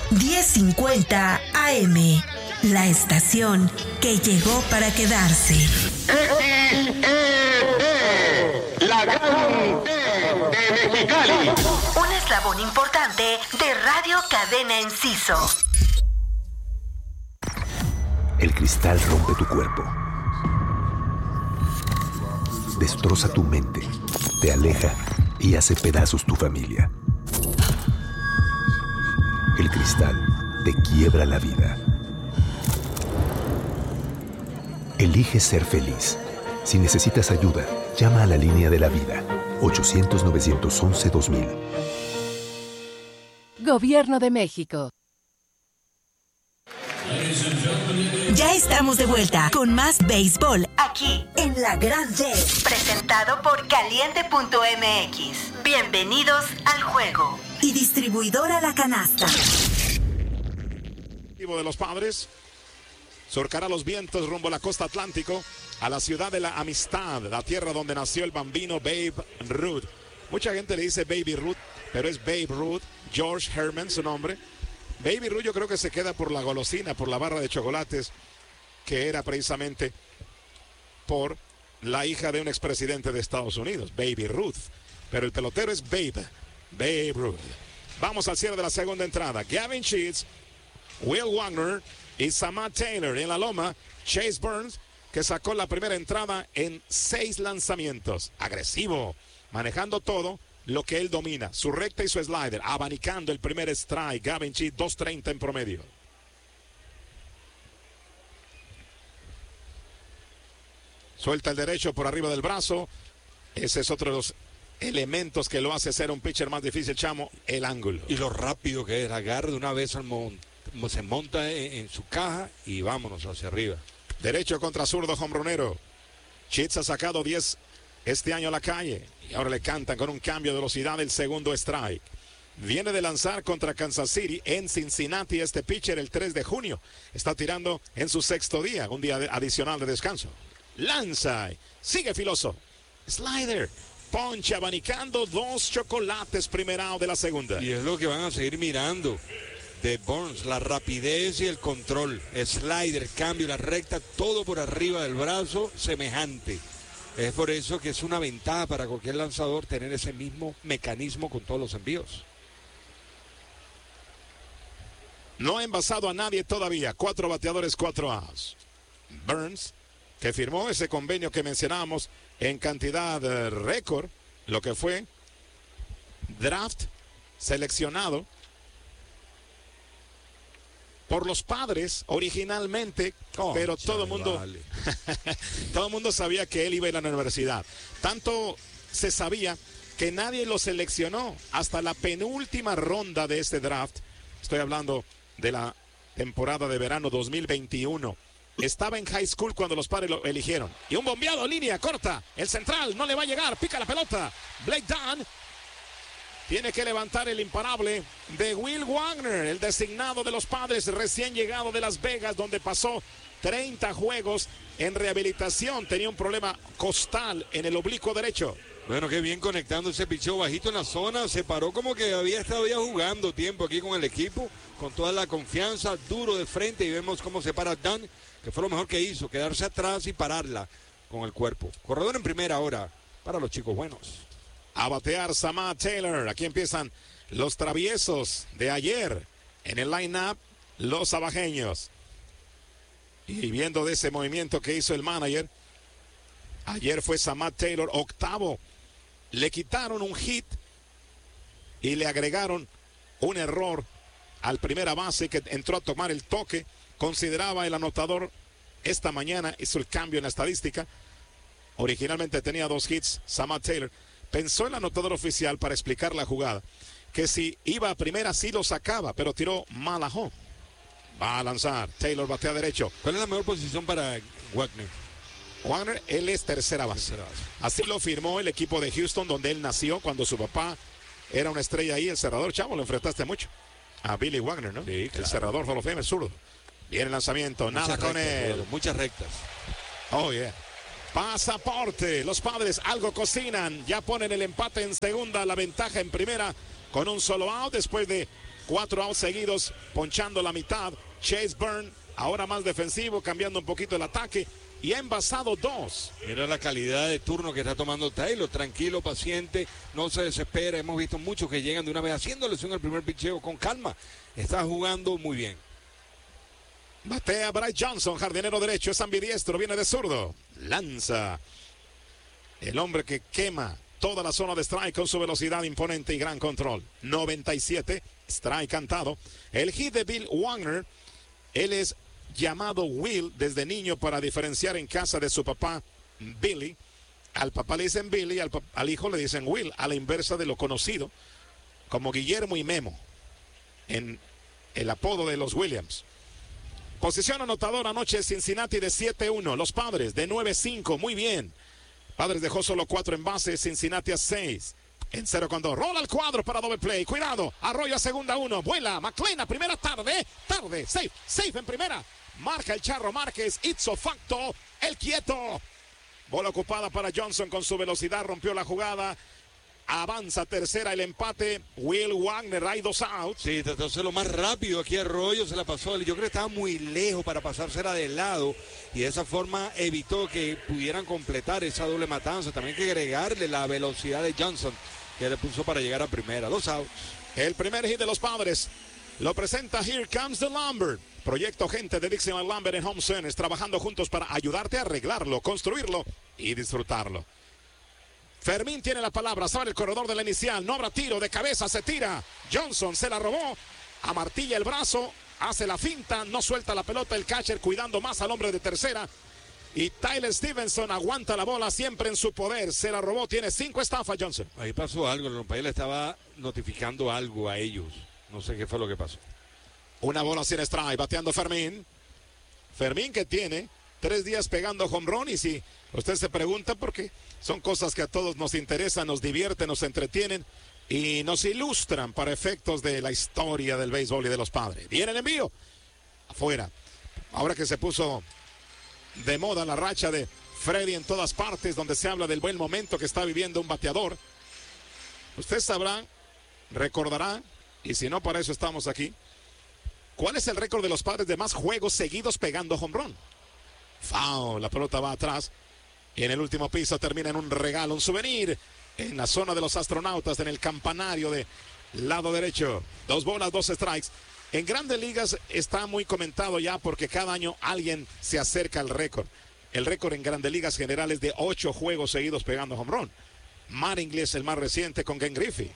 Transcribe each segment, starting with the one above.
1050 AM, la estación que llegó para quedarse. La gran de Mexicali. Un eslabón importante de Radio Cadena Enciso. El cristal rompe tu cuerpo. Destroza tu mente, te aleja y hace pedazos tu familia. El cristal te quiebra la vida. Elige ser feliz. Si necesitas ayuda, llama a la línea de la vida, 800-911-2000. Gobierno de México. Ya estamos de vuelta con más béisbol aquí en La Grande, presentado por Caliente.mx. Bienvenidos al juego. Y distribuidora La Canasta. De los Padres surcará los vientos rumbo a la costa atlántico, a la ciudad de la amistad, la tierra donde nació el bambino Babe Ruth. Mucha gente le dice Baby Ruth, pero es Babe Ruth, George Herman su nombre. Baby Ruth yo creo que se queda por la golosina, por la barra de chocolates, que era precisamente por la hija de un expresidente de Estados Unidos, Baby Ruth. Pero el pelotero es Babe Ruth. Vamos al cierre de la segunda entrada. Gavin Sheets, Will Wagner y Samad Taylor en la loma. Chase Burns, que sacó la primera entrada en 6 lanzamientos. Agresivo, manejando todo lo que él domina. Su recta y su slider, abanicando el primer strike. Gavin Sheets, 2.30 en promedio. Suelta el derecho por arriba del brazo. Ese es otro de los elementos que lo hace ser un pitcher más difícil, Chamo, el ángulo. Y lo rápido que es, agarra de una vez al se monta en su caja y vámonos hacia arriba. Derecho contra zurdo, hombronero. Sheets ha sacado 10 este año a la calle y ahora le cantan con un cambio de velocidad el segundo strike. Viene de lanzar contra Kansas City en Cincinnati este pitcher el 3 de junio. Está tirando en su 6º día, un día adicional de descanso. Lanza, sigue filoso. Slider, ponche, abanicando 2 chocolates, primer out de la segunda. Y es lo que van a seguir mirando de Burns, la rapidez y el control. Slider, cambio, la recta, todo por arriba del brazo, semejante. Es por eso que es una ventaja para cualquier lanzador tener ese mismo mecanismo con todos los envíos. No ha envasado a nadie todavía. 4 bateadores, 4 outs. Burns, que firmó ese convenio que mencionábamos en cantidad récord, lo que fue draft seleccionado por los Padres originalmente, pero todo el mundo todo el mundo sabía que él iba a ir a la universidad. Tanto se sabía que nadie lo seleccionó hasta la penúltima ronda de este draft. Estoy hablando de la temporada de verano 2021. Estaba en high school cuando los Padres lo eligieron. Y un bombeado, línea corta. El central no le va a llegar. Pica la pelota. Blake Dunn tiene que levantar el imparable de Will Wagner, el designado de los Padres, recién llegado de Las Vegas, donde pasó 30 juegos en rehabilitación. Tenía un problema costal en el oblicuo derecho. Bueno, qué bien conectando ese picheo bajito en la zona. Se paró como que había estado ya jugando tiempo aquí con el equipo, con toda la confianza, duro de frente, y vemos cómo se para Dunn, que fue lo mejor que hizo, quedarse atrás y pararla con el cuerpo. Corredor en primera ahora para los chicos buenos. A batear Samad Taylor. Aquí empiezan los traviesos de ayer. En el line-up, los abajeños. Y viendo de ese movimiento que hizo el manager, ayer fue Samad Taylor, 8º. Le quitaron un hit y le agregaron un error al primera base que entró a tomar el toque. Consideraba el anotador esta mañana, hizo el cambio en la estadística. Originalmente tenía 2 hits, Samad Taylor. Pensó el anotador oficial para explicar la jugada, que si iba a primera sí lo sacaba, pero tiró mal a home. Va a lanzar, Taylor batea derecho. ¿Cuál es la mejor posición para Wagner? Wagner, él es tercera base. Así lo firmó el equipo de Houston, donde él nació, cuando su papá era una estrella ahí, el cerrador. Chavo, lo enfrentaste mucho a Billy Wagner, ¿no? Sí, claro. El cerrador Hall of Fame, el zurdo. Viene el lanzamiento, nada con él. Muchas rectas. Oh, yeah. Pasaporte, los Padres algo cocinan, ya ponen el empate en segunda, la ventaja en primera con un solo out después de 4 outs seguidos, ponchando la mitad. Chase Byrne, ahora más defensivo, cambiando un poquito el ataque. Y ha envasado 2. Mira la calidad de turno que está tomando Taylor, tranquilo, paciente, no se desespera. Hemos visto muchos que llegan de una vez haciéndole en el primer picheo con calma. Está jugando muy bien. Batea Bryce Johnson, jardinero derecho, es ambidiestro, viene de zurdo. Lanza. El hombre que quema toda la zona de strike con su velocidad imponente y gran control. 97, strike cantado. El hit de Bill Wagner, él es llamado Will desde niño para diferenciar en casa de su papá Billy. Al papá le dicen Billy, al hijo le dicen Will, a la inversa de lo conocido como Guillermo y Memo en el apodo de los Williams. Posición anotadora anoche Cincinnati de 7-1, los Padres de 9-5, muy bien. Padres dejó solo 4 en base, Cincinnati a 6. En 0-2, rola el cuadro para doble play, cuidado, Arroyo a segunda 1, vuela, McLean a primera tarde, safe en primera. Marca el Charro Márquez, ipso facto, el quieto. Bola ocupada para Johnson con su velocidad, rompió la jugada. Avanza tercera el empate. Will Wagner, hay 2 outs. Sí, trató de hacerlo más rápido. Aquí Arroyo se la pasó. Yo creo que estaba muy lejos para pasársela de lado. Y de esa forma evitó que pudieran completar esa doble matanza. También hay que agregarle la velocidad de Johnson, que le puso para llegar a primera. 2 outs. El primer hit de los Padres lo presenta Here Comes the Lambert. Proyecto gente de Dixieland Lambert en Home Centers, trabajando juntos para ayudarte a arreglarlo, construirlo y disfrutarlo. Fermín tiene la palabra, sale el corredor de la inicial, no habrá tiro, de cabeza se tira. Johnson se la robó, amartilla el brazo, hace la finta, no suelta la pelota, el catcher cuidando más al hombre de tercera. Y Tyler Stevenson aguanta la bola siempre en su poder, se la robó, tiene 5 estafas Johnson. Ahí pasó algo, el umpire le estaba notificando algo a ellos, no sé qué fue lo que pasó. Una bola sin strike, bateando Fermín. Fermín que tiene 3 días pegando home run, y si usted se pregunta por qué, son cosas que a todos nos interesan, nos divierten, nos entretienen y nos ilustran para efectos de la historia del béisbol y de los Padres. Viene el envío, afuera. Ahora que se puso de moda la racha de Freddy en todas partes, donde se habla del buen momento que está viviendo un bateador, usted sabrá, recordará, y si no, para eso estamos aquí, ¿cuál es el récord de los Padres de más juegos seguidos pegando home run? Foul, la pelota va atrás y en el último piso termina en un regalo, un souvenir en la zona de los astronautas, en el campanario de lado derecho. 2 bolas, 2 strikes. En Grandes Ligas está muy comentado ya porque cada año alguien se acerca al récord. El récord en Grandes Ligas general es de 8 juegos seguidos pegando home run. Mattingly es el más reciente con Ken Griffey.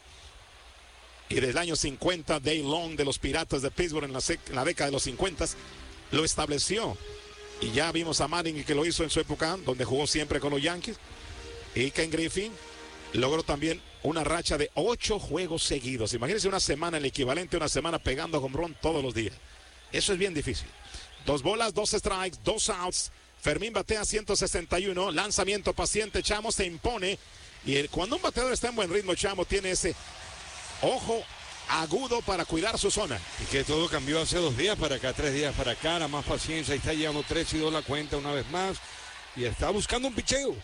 Y desde el año 50, Dale Long de los Piratas de Pittsburgh en la década de los 50 lo estableció. Y ya vimos a Mattingly que lo hizo en su época, donde jugó siempre con los Yankees. Y Ken Griffey logró también una racha de 8 juegos seguidos. Imagínense una semana, el equivalente a una semana pegando home run todos los días. Eso es bien difícil. 2 bolas, 2 strikes, 2 outs. Fermín batea 161. Lanzamiento paciente, Chamo se impone. Y cuando un bateador está en buen ritmo, Chamo tiene ese ojo agudo para cuidar su zona. Y que todo cambió hace 2 días para acá, 3 días para acá, la más paciencia, y está llevando 3-2 la cuenta una vez más, y está buscando un picheo.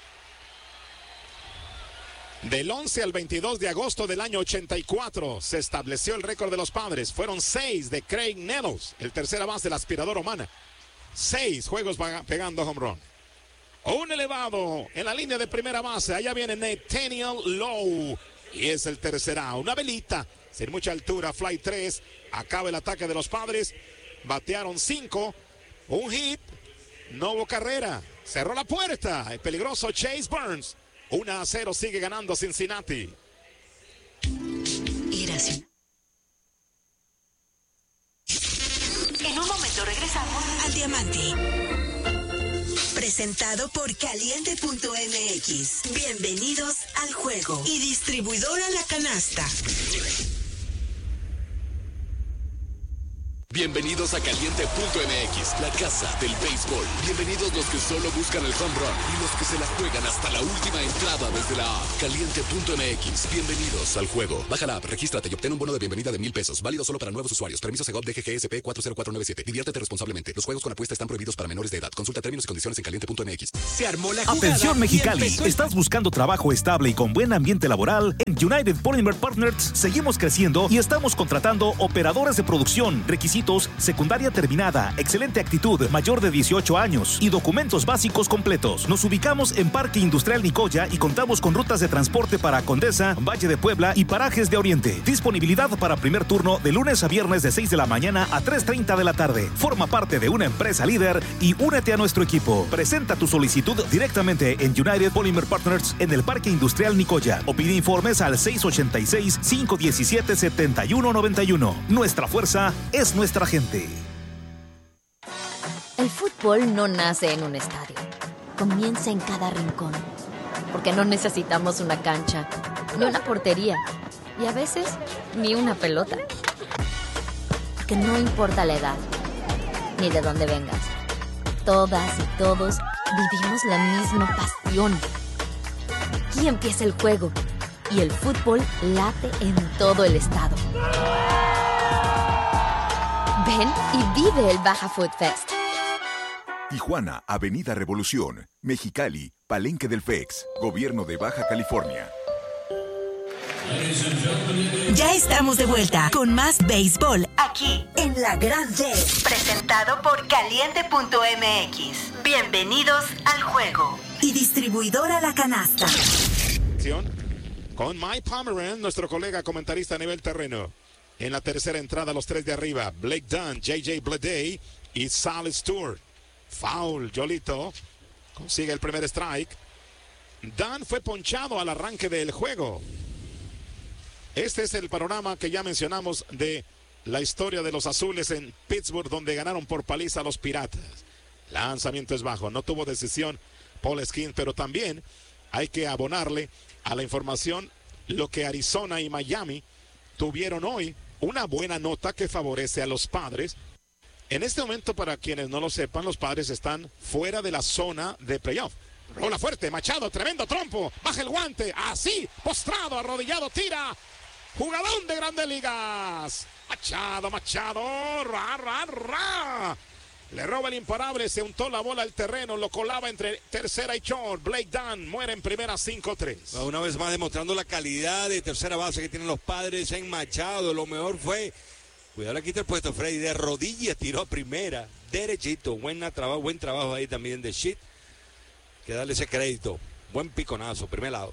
Del 11 al 22 de agosto del año 84 se estableció el récord de los Padres. Fueron 6 de Craig Nettles, el tercera base de la aspiradora humana. 6 juegos pegando home run. Un elevado en la línea de primera base, allá viene Nathaniel Lowe. Y es el tercer out, una velita, sin mucha altura, fly 3, acaba el ataque de los Padres, batearon 5, un hit, no hubo carrera, cerró la puerta, el peligroso Chase Burns, 1-0, sigue ganando Cincinnati. En un momento regresamos al Diamante. Presentado por Caliente.mx. Bienvenidos al juego. Y distribuidora La Canasta. Bienvenidos a Caliente.mx, la casa del béisbol. Bienvenidos los que solo buscan el home run y los que se la juegan hasta la última entrada desde la app. Caliente.mx, bienvenidos al juego. Baja la app, regístrate y obtén un bono de bienvenida de $1,000. Válido solo para nuevos usuarios. Permiso Segov DGGSP 40497. Diviértete responsablemente. Los juegos con apuesta están prohibidos para menores de edad. Consulta términos y condiciones en Caliente.mx. Se armó la jugada. Atención Mexicali, ¿estás buscando trabajo estable y con buen ambiente laboral? En United Polymer Partners seguimos creciendo y estamos contratando operadores de producción. Requisitos: secundaria terminada, excelente actitud, mayor de 18 años y documentos básicos completos. Nos ubicamos en Parque Industrial Nicoya y contamos con rutas de transporte para Condesa, Valle de Puebla y Parajes de Oriente. Disponibilidad para primer turno de lunes a viernes de 6 de la mañana a 3:30 de la tarde. Forma parte de una empresa líder y únete a nuestro equipo. Presenta tu solicitud directamente en United Polymer Partners en el Parque Industrial Nicoya o pide informes al 686-517-7191. Nuestra fuerza es nuestra gente. El fútbol no nace en un estadio. Comienza en cada rincón. Porque no necesitamos una cancha, ni una portería, y a veces ni una pelota. Porque no importa la edad, ni de dónde vengas. Todas y todos vivimos la misma pasión. Aquí empieza el juego y el fútbol late en todo el estado. Ven y vive el Baja Food Fest. Tijuana, Avenida Revolución. Mexicali, Palenque del FEX. Gobierno de Baja California. Ya estamos de vuelta con más béisbol aquí en La Gran Red. Presentado por Caliente.mx. Bienvenidos al juego. Y distribuidora La Canasta. Con Mike Pomeranz, nuestro colega comentarista a nivel terreno. En la tercera entrada, los tres de arriba: Blake Dunn, J.J. Bleday y Sal Stewart. Foul, Yolito consigue el primer strike. Dunn fue ponchado al arranque del juego. Este es el panorama que ya mencionamos de la historia de los azules en Pittsburgh, donde ganaron por paliza a los Piratas. Lanzamiento es bajo, no tuvo decisión Paul Skeens, pero también hay que abonarle a la información lo que Arizona y Miami tuvieron hoy. Una buena nota que favorece a los Padres. En este momento, para quienes no lo sepan, los Padres están fuera de la zona de playoff. Rola fuerte, Machado, tremendo trompo, baja el guante, así, postrado, arrodillado, tira. Jugadón de Grandes Ligas. Machado, ra. Le roba el imparable, se untó la bola al terreno, lo colaba entre tercera y short. Blake Dunn muere en primera, 5-3. Una vez más demostrando la calidad de tercera base que tienen los Padres en Machado. Lo mejor fue, cuidado, le quita el puesto Freddy, de rodillas tiró a primera, derechito. Buen trabajo ahí también de Shit. Que darle ese crédito. Buen piconazo, primer lado.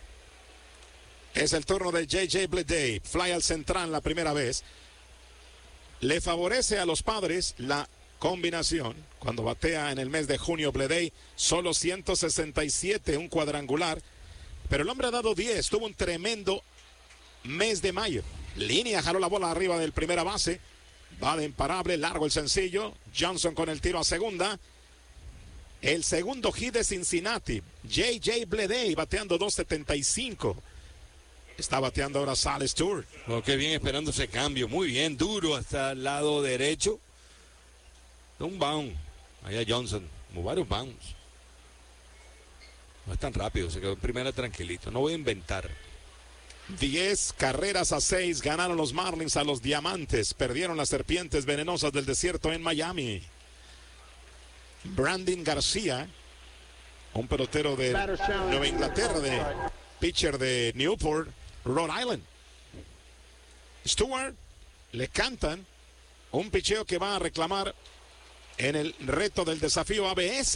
Es el turno de J.J. Bleday. Fly al central la primera vez. Le favorece a los Padres la combinación. Cuando batea en el mes de junio Bleday, solo 167, un cuadrangular. Pero el hombre ha dado 10. Tuvo un tremendo mes de mayo. Línea, jaló la bola arriba del primera base. Va de imparable, largo el sencillo. Johnson con el tiro a segunda. El segundo hit de Cincinnati. J.J. Bleday bateando 2.75. Está bateando ahora Sal Stewart. Oh, qué bien, esperando ese cambio. Muy bien, duro hasta el lado derecho. Un bounce. Allá Johnson. Varios bounce. No es tan rápido, se quedó en primera tranquilito. No voy a inventar. 10 carreras a 6 ganaron los Marlins a los Diamantes. Perdieron las Serpientes Venenosas del Desierto en Miami. Brandon García, un pelotero de Nueva Inglaterra, de pitcher de Newport, Rhode Island. Stewart le cantan un picheo que va a reclamar en el reto del desafío ABS.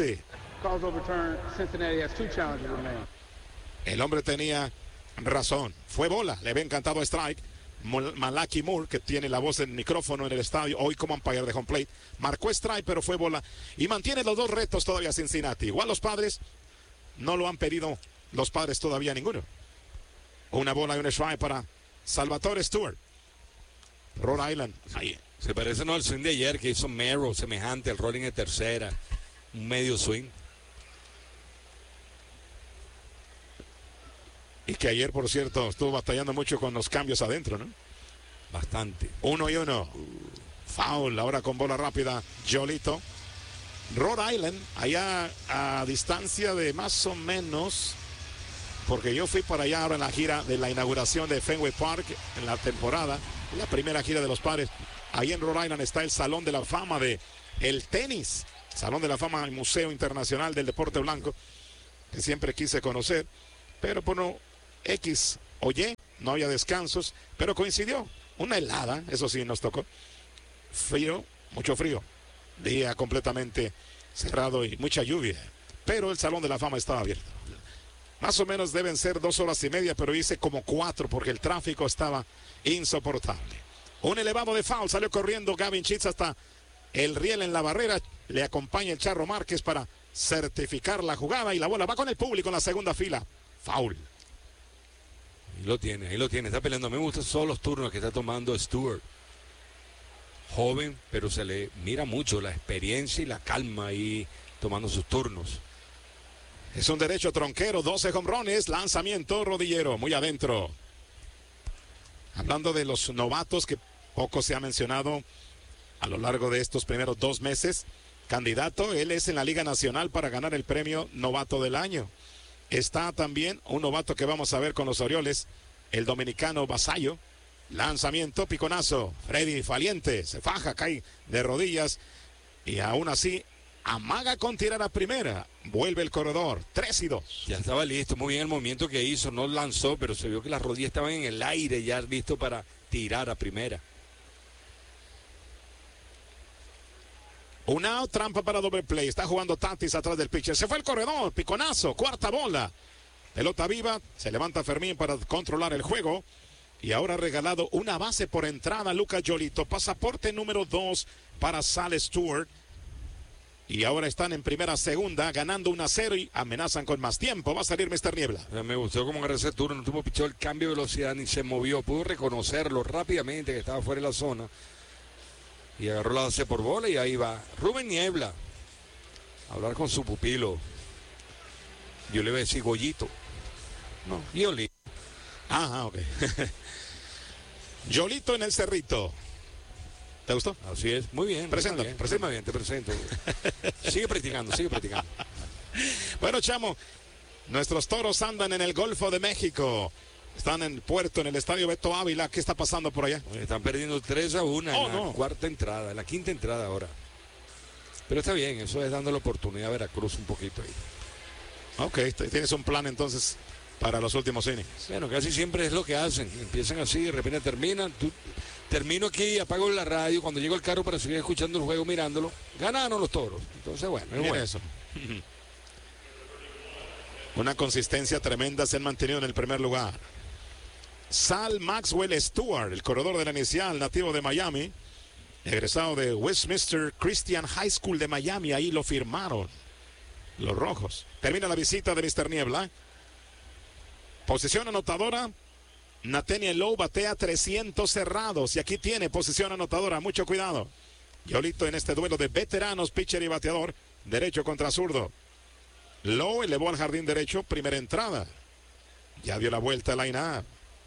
El hombre tenía razón. Fue bola. Le había encantado strike. Malaki Moore, que tiene la voz en micrófono en el estadio, hoy como umpire de home plate, marcó strike, pero fue bola. Y mantiene los dos retos todavía Cincinnati. Igual los Padres no lo han pedido, los Padres todavía ninguno. Una bola y un strike para Salvatore Stewart. Rhode Island. Ahí. Se parece no al swing de ayer que hizo Merrill, semejante, el rolling de tercera. Un medio swing. Y que ayer, por cierto, estuvo batallando mucho con los cambios adentro, ¿no? Bastante. 1-1. Foul, ahora con bola rápida, Yolito. Rhode Island, allá a distancia de más o menos, porque yo fui por allá ahora en la gira de la inauguración de Fenway Park en la temporada, la primera gira de los Padres. Ahí en Rhode Island está el Salón de la Fama de el tenis, Salón de la Fama del Museo Internacional del Deporte Blanco, que siempre quise conocer, pero por no X o Y, no había descansos, pero coincidió. Una helada, eso sí nos tocó. Frío, mucho frío. Día completamente cerrado y mucha lluvia. Pero el Salón de la Fama estaba abierto. Más o menos deben ser 2 horas y media, pero hice como 4 porque el tráfico estaba insoportable. Un elevado de foul, salió corriendo Gavin Sheets hasta el riel en la barrera. Le acompaña el Charro Márquez para certificar la jugada y la bola va con el público en la segunda fila. Foul. Ahí lo tiene, está peleando. Me gustan todos los turnos que está tomando Stewart. Joven, pero se le mira mucho la experiencia y la calma ahí tomando sus turnos. Es un derecho tronquero, 12 jonrones, lanzamiento rodillero, muy adentro. Hablando de los novatos que poco se ha mencionado a lo largo de estos primeros 2 meses, candidato, él es en la Liga Nacional para ganar el premio Novato del Año. Está también un novato que vamos a ver con los Orioles, el dominicano Vasallo. Lanzamiento, piconazo, Freddy Valiente, se faja, cae de rodillas y aún así amaga con tirar a primera, vuelve el corredor, 3-2. Ya estaba listo, muy bien el movimiento que hizo, no lanzó, pero se vio que las rodillas estaban en el aire, ya listo para tirar a primera. Un out, trampa para doble play, está jugando Tatis atrás del pitcher, se fue el corredor, piconazo, cuarta bola, pelota viva, se levanta Fermín para controlar el juego. Y ahora ha regalado una base por entrada a Lucas Yolito. Pasaporte número 2 para Sal Stewart. Y ahora están en primera, segunda, ganando 1-0 y amenazan con más tiempo. Va a salir Mr. Niebla. Me gustó cómo agarró ese turno. No tuvo pichó el cambio de velocidad ni se movió. Pudo reconocerlo rápidamente que estaba fuera de la zona. Y agarró la base por bola y ahí va Rubén Niebla a hablar con su pupilo. Yo le voy a decir Goyito. No, Yolito. Ajá, ok. Yolito en el Cerrito. ¿Te gustó? Así es. Muy bien. Presenta. Bien, te presento. Sigue practicando. Bueno, chamo, nuestros toros andan en el Golfo de México. Están en Puerto, en el estadio Beto Ávila. ¿Qué está pasando por allá? Están perdiendo 3-1 en la cuarta entrada, en la quinta entrada ahora. Pero está bien, eso es dando la oportunidad a Veracruz un poquito ahí. Ok, tienes un plan entonces para los últimos innings. Bueno, casi siempre es lo que hacen. Empiezan así, de repente terminan. Termino aquí, apago la radio. Cuando llego al carro para seguir escuchando el juego, mirándolo, ganaron los toros. Entonces, bueno, es bueno. Eso. Una consistencia tremenda se han mantenido en el primer lugar. Sal Maxwell Stewart, el corredor de la inicial, nativo de Miami, egresado de Westminster Christian High School de Miami. Ahí lo firmaron los rojos. Termina la visita de Mr. Niebla. Posición anotadora, Nathaniel Lowe batea 300 cerrados y aquí tiene posición anotadora, mucho cuidado. Yolito en este duelo de veteranos, pitcher y bateador, derecho contra zurdo. Lowe elevó al jardín derecho, primera entrada. Ya dio la vuelta a la line-up.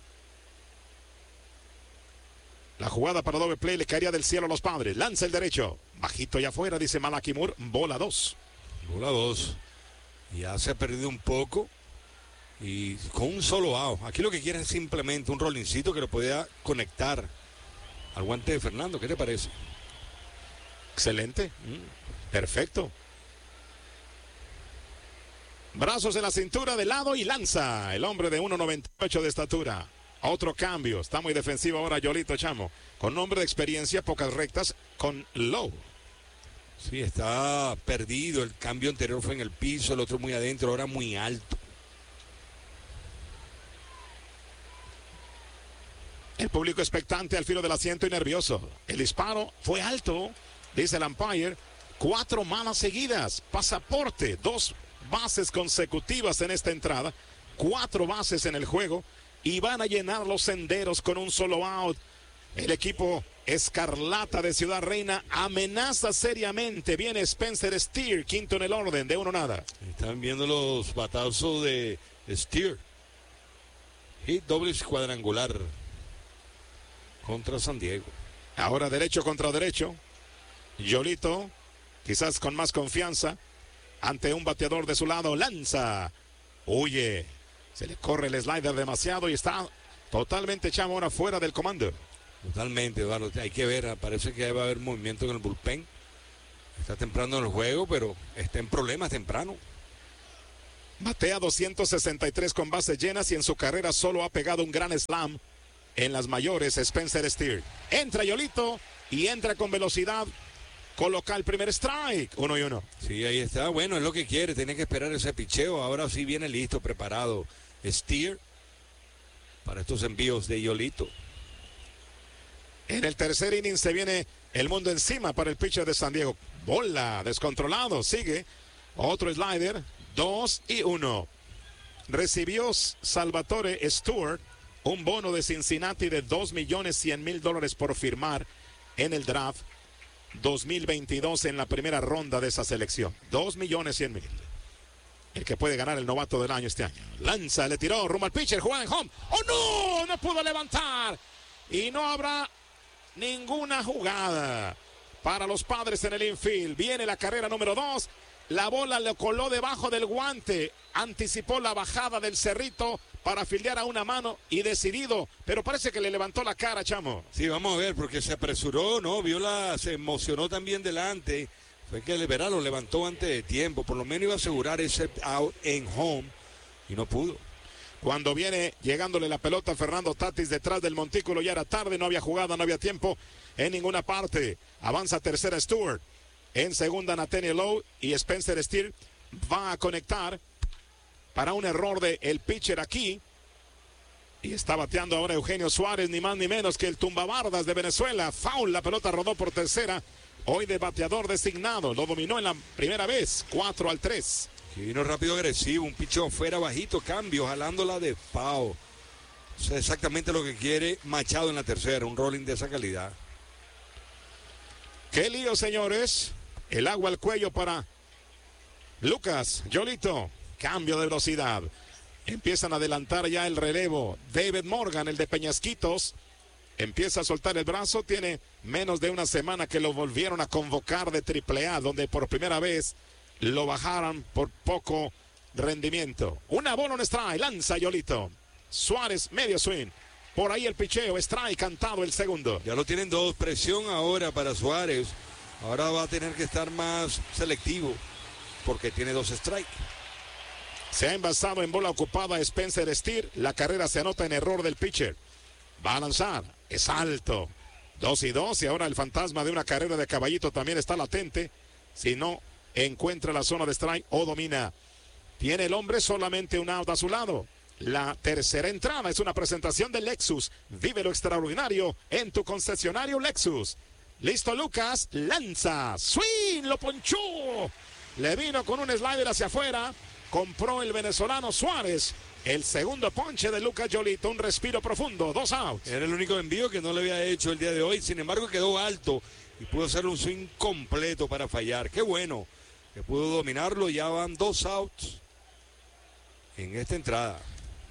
La jugada para doble play le caería del cielo a los Padres. Lanza el derecho, bajito y afuera, dice Malaki Moore, bola 2. Bola 2. Ya se ha perdido un poco. Y con un solo out. Aquí lo que quiere es simplemente un rollincito que lo pueda conectar al guante de Fernando. ¿Qué te parece? Excelente. Perfecto. Brazos en la cintura de lado y lanza. El hombre de 1.98 de estatura. Otro cambio. Está muy defensivo ahora Yolito, chamo. Con nombre de experiencia, pocas rectas con Lowe. Sí, está perdido. El cambio anterior fue en el piso, el otro muy adentro, ahora muy alto. El público expectante al filo del asiento y nervioso. El disparo fue alto, dice el umpire. 4 malas seguidas. Pasaporte. 2 bases consecutivas en esta entrada. 4 bases en el juego. Y van a llenar los senderos con un solo out. El equipo escarlata de Ciudad Reina amenaza seriamente. Viene Spencer Steer, quinto en el orden, de 1-0. Están viendo los batazos de Steer. Hit doble cuadrangular contra San Diego. Ahora derecho contra derecho. Yolito, quizás con más confianza, ante un bateador de su lado, lanza. Huye. Se le corre el slider demasiado y está totalmente, Chamo, ahora fuera del comando. Totalmente, Eduardo. Hay que ver, parece que va a haber movimiento en el bullpen. Está temprano en el juego, pero está en problemas temprano. Batea 263 con bases llenas y en su carrera solo ha pegado un gran slam en las mayores. Spencer Steer. Entra Yolito y entra con velocidad. Coloca el primer strike. 1-1. Sí, ahí está. Bueno, es lo que quiere. Tiene que esperar ese picheo. Ahora sí viene listo, preparado Steer para estos envíos de Yolito. En el tercer inning se viene el mundo encima para el pitcher de San Diego. Bola, descontrolado. Sigue. Otro slider. 2-1. Recibió Salvatore Stewart un bono de Cincinnati de $2.100.000 por firmar en el draft 2022 en la primera ronda de esa selección. $2.100.000. El que puede ganar el novato del año este año. Lanza, le tiró rumbo al pitcher, jugada en home. ¡Oh no! No pudo levantar. Y no habrá ninguna jugada para los Padres en el infield. Viene la carrera número 2. La bola le coló debajo del guante. Anticipó la bajada del cerrito para fildear a una mano y decidido. Pero parece que le levantó la cara, Chamo. Sí, vamos a ver, porque se apresuró, ¿no? Se emocionó también delante. Fue que lo levantó antes de tiempo. Por lo menos iba a asegurar ese out en home y no pudo. Cuando viene llegándole la pelota a Fernando Tatis detrás del montículo, ya era tarde, no había jugada, no había tiempo en ninguna parte. Avanza tercera Stewart. En segunda Nathaniel Lowe y Spencer Steer va a conectar para un error del pitcher aquí. Y está bateando ahora Eugenio Suárez, ni más ni menos que el tumbabardas de Venezuela. Foul, la pelota rodó por tercera. Hoy de bateador designado, lo dominó en la primera vez, 4-3. Y vino rápido agresivo, un picho afuera bajito, cambio, jalándola de foul. Eso es exactamente lo que quiere Machado en la tercera, un rolling de esa calidad. Qué lío, señores. El agua al cuello para Lucas Yolito. Cambio de velocidad. Empiezan a adelantar ya el relevo. David Morgan, el de Peñasquitos, empieza a soltar el brazo. Tiene menos de una semana que lo volvieron a convocar de AAA, donde por primera vez lo bajaron por poco rendimiento. Una bola, un strike. Lanza Yolito. Suárez, medio swing. Por ahí el picheo. Strike cantado el segundo. Ya lo tienen dos. Presión ahora para Suárez. Ahora va a tener que estar más selectivo porque tiene dos strikes. Se ha envasado en bola ocupada Spencer Steer. La carrera se anota en error del pitcher. Va a lanzar. Es alto. 2-2. Y ahora el fantasma de una carrera de Caballito también está latente. Si no encuentra la zona de strike o domina. Tiene el hombre solamente un out a su lado. La tercera entrada es una presentación de Lexus. Vive lo extraordinario en tu concesionario Lexus. Listo Lucas, lanza, swing, lo ponchó. Le vino con un slider hacia afuera. Compró el venezolano Suárez. El segundo ponche de Lucas Yolito, un respiro profundo, 2 outs. Era el único envío que no le había hecho el día de hoy. Sin embargo, quedó alto y pudo hacer un swing completo para fallar. Qué bueno que pudo dominarlo. Ya van 2 outs en esta entrada.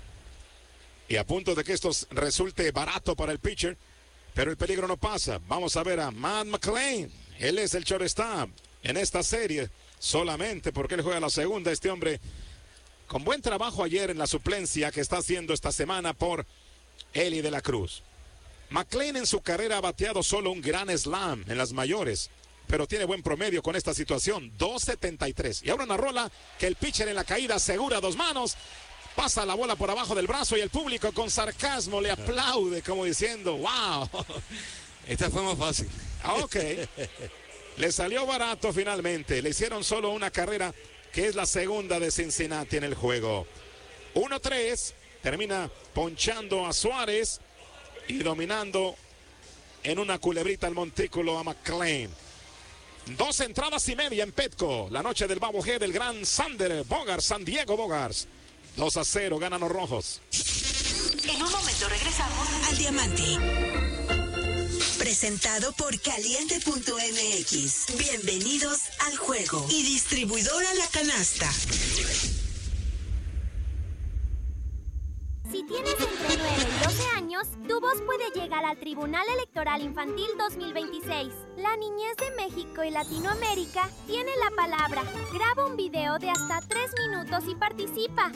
Y a punto de que esto resulte barato para el pitcher, pero el peligro no pasa. Vamos a ver a Matt McLain. Él es el shortstop en esta serie, solamente porque él juega la segunda. Este hombre con buen trabajo ayer en la suplencia que está haciendo esta semana por Eli de la Cruz. McLain en su carrera ha bateado solo un gran slam en las mayores, pero tiene buen promedio con esta situación, 2.73. Y ahora una rola que el pitcher en la caída asegura a 2 manos. Pasa la bola por abajo del brazo y el público con sarcasmo le aplaude como diciendo, wow. Esta fue más fácil. Ok. Le salió barato finalmente. Le hicieron solo una carrera que es la segunda de Cincinnati en el juego. 1-3. Termina ponchando a Suárez y dominando en una culebrita al montículo a McLain. 2 entradas y media en Petco. La noche del Bobblehead del gran Sander Bogaerts, San Diego Bogaerts. 2-0 ganan los rojos. En un momento regresamos al Diamante. Presentado por Caliente.mx. Bienvenidos al juego. Y distribuidora La Canasta. Si tienes entre 9 y 12 años, años, tu voz puede llegar al Tribunal Electoral Infantil 2026. La niñez de México y Latinoamérica tiene la palabra. Graba un video de hasta 3 minutos y participa.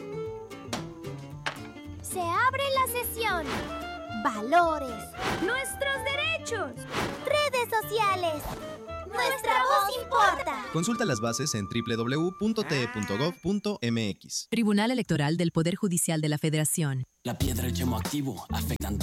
Se abre la sesión. Valores. Nuestros derechos. Redes sociales. Nuestra voz importa. Consulta las bases en www.te.gov.mx. Tribunal Electoral del Poder Judicial de la Federación. La piedra, el yemo activo, afectando